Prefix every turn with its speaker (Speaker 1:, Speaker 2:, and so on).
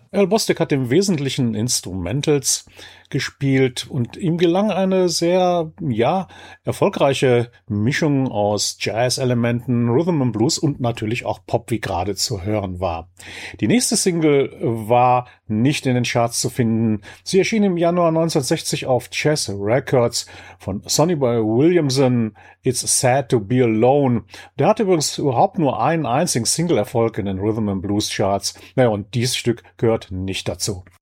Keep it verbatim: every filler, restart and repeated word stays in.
Speaker 1: Al Bostic hat im Wesentlichen Instrumentals gespielt und ihm gelang eine sehr, ja, erfolgreiche Mischung aus Jazz-Elementen, Rhythm and Blues und natürlich auch Pop, wie gerade zu hören war. Die nächste Single war nicht in den Charts zu finden. Sie erschien im Januar neunzehnhundertsechzig auf Chess Records von Sonny Boy Williamson, It's Sad to Be Alone. Der hatte übrigens überhaupt nur einen einzigen Single-Erfolg in den Rhythm and Blues Charts. Naja, und dieses Stück gehört nicht dazu.